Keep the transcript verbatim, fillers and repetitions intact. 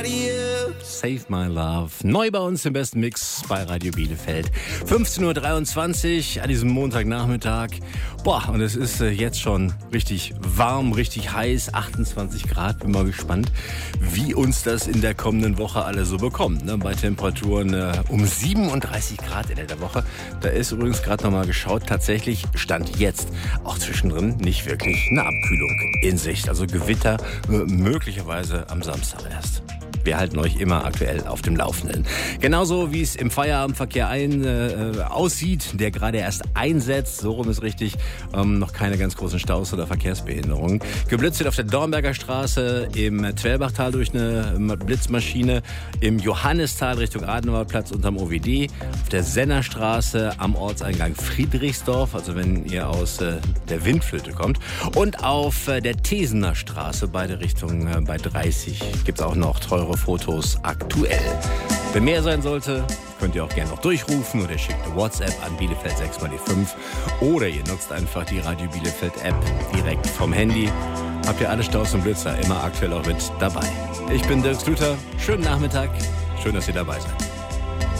Save My Love. Neu bei uns im besten Mix bei Radio Bielefeld. fünfzehn Uhr dreiundzwanzig an diesem Montagnachmittag. Boah, und es ist äh, jetzt schon richtig warm, richtig heiß, achtundzwanzig Grad. Bin mal gespannt, wie uns das in der kommenden Woche alle so bekommt. Ne? Bei Temperaturen äh, um siebenunddreißig Grad in der Woche. Da ist übrigens gerade nochmal geschaut, tatsächlich stand jetzt auch zwischendrin nicht wirklich eine Abkühlung in Sicht. Also Gewitter äh, möglicherweise am Samstag erst. Wir halten euch immer aktuell auf dem Laufenden. Genauso wie es im Feierabendverkehr ein, äh, aussieht, der gerade erst einsetzt, so rum ist richtig, ähm, noch keine ganz großen Staus oder Verkehrsbehinderungen. Geblitzt wird auf der Dornberger Straße, im Twellbachtal durch eine Blitzmaschine, im Johannistal Richtung Adenauerplatz unterm O W D, auf der Sennerstraße am Ortseingang Friedrichsdorf, also wenn ihr aus äh, der Windflöte kommt, und auf äh, der Thesener Straße, beide Richtungen äh, bei dreißig, gibt's auch noch teure Fotos aktuell. Wenn mehr sein sollte, könnt ihr auch gerne noch durchrufen oder schickt eine WhatsApp an Bielefeld sechs mal die fünf oder ihr nutzt einfach die Radio Bielefeld App direkt vom Handy. Habt ihr alle Staus und Blitzer immer aktuell auch mit dabei. Ich bin Dirk Stüter. Schönen Nachmittag. Schön, dass ihr dabei seid.